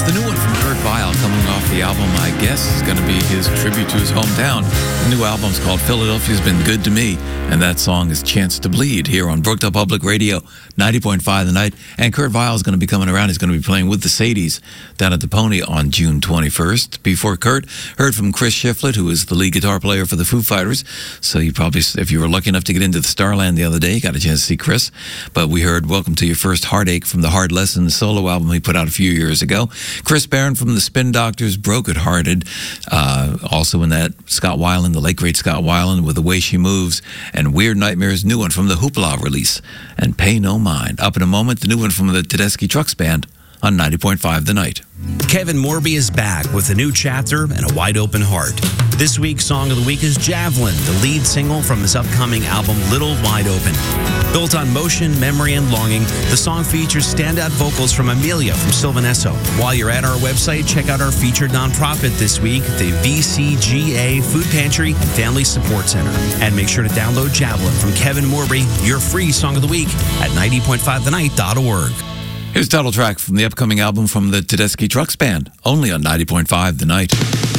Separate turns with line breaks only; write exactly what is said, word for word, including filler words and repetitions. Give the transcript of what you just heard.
It's the new one from Kurt Vile coming off the album, I guess, is going to be his tribute to his hometown. The new album's called Philadelphia's Been Good to Me, and that song is Chance to Bleed here on Brookdale Public Radio, ninety point five The Night. And Kurt Vile is going to be coming around. He's going to be playing with the Sadies down at the Pony on June twenty-first. Before Kurt, heard from Chris Shiflett, who is the lead guitar player for the Foo Fighters. So you probably, if you were lucky enough to get into the Starland the other day, you got a chance to see Chris. But we heard Welcome to Your First Heartache from the Hard Lessons solo album he put out a few years ago. Chris Barron from the Spin Doctors, Broken Hearted. Uh, also in that, Scott Weiland, the late great Scott Weiland with The Way She Moves. And Weird Nightmares, new one from the Hoopla release. And Pay No Mind. Up in a moment, the new one from the Tedeschi Trucks Band on ninety point five The Night.
Kevin Morby is back with a new chapter and a wide open heart. This week's Song of the Week is Javelin, the lead single from his upcoming album Little Wide Open. Built on motion, memory, and longing, the song features standout vocals from Amelia from Sylvanesso. While you're at our website, check out our featured nonprofit this week, the V C G A Food Pantry and Family Support Center. And make sure to download Javelin from Kevin Morby, your free Song of the Week, at ninety point five the night dot org.
Here's a title track from the upcoming album from the Tedeschi Trucks Band, only on ninety point five The Night.